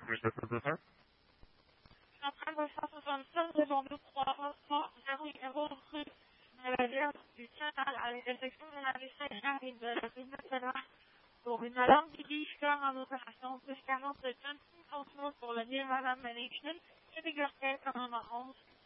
Oui, ça peut faire. Je suis en train de 167 devant 2-3-0 rue de la Vierge du Canal à l'intersection de la rue Saint-Jean et de la rue Nationale pour une alarme qui dit cœur en opération plus 40 tonnes, une grosse note pour le nez Madame Management et des gars comme un 11.